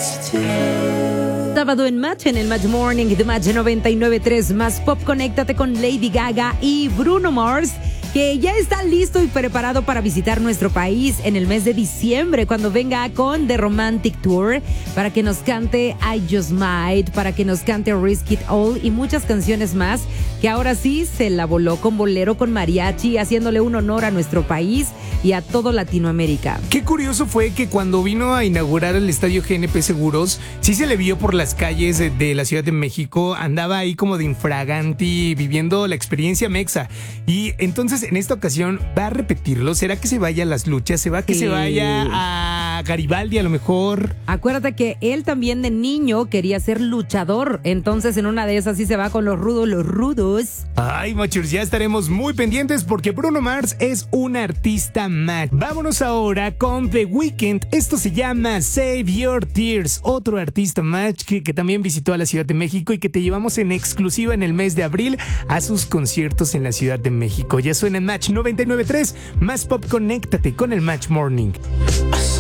Sábado en Match, en el Match Morning de Match 99.3 más Pop. Conéctate con Lady Gaga y Bruno Mars, que ya está listo y preparado para visitar nuestro país en el mes de diciembre, cuando venga con The Romantic Tour, para que nos cante I Just Might, para que nos cante Risk It All y muchas canciones más, que ahora sí se la voló con bolero, con mariachi, haciéndole un honor a nuestro país y a todo Latinoamérica. Qué curioso fue que cuando vino a inaugurar el estadio GNP Seguros, sí se le vio por las calles de la Ciudad de México, andaba ahí como de infraganti, viviendo la experiencia mexa. Y entonces en esta ocasión va a repetirlo. ¿Será que se vaya a las luchas? ¿Se va que se vaya a Garibaldi a lo mejor? Acuérdate que él también de niño quería ser luchador, entonces en una de esas sí se va con los rudos. Ay, machos, ya estaremos muy pendientes porque Bruno Mars es un artista más. Vámonos ahora con The Weeknd. Esto se llama Save Your Tears, otro artista más que también visitó a la Ciudad de México y que te llevamos en exclusiva en el mes de abril a sus conciertos en la Ciudad de México. Ya suena en Match 99.3, más Pop. Conéctate con el Match Morning.